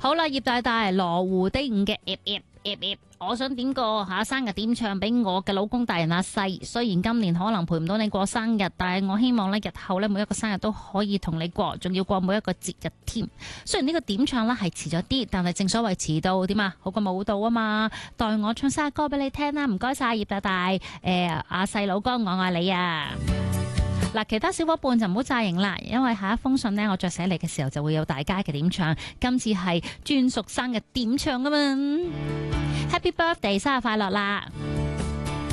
好啦，葉大大羅湖的五嘅我想點個生日點唱俾我嘅老公大人阿細。雖然今年可能陪唔到你過生日，但係我希望呢日後呢每一個生日都可以同你過，仲要過每一個節日添。雖然呢個點唱呢係遲咗啲，但係正所謂遲到點啊，好過冇到啊嘛。代我唱生日歌俾你聽啦，唔該晒葉大大。阿細佬哥我愛你啊！嗱，其他小伙伴就唔好詐型啦，因為下一封信呢，我再寫嚟嘅時候就會有大家嘅點唱。今次係專屬生日點唱啊嘛！Happy birthday， 生日快樂啦！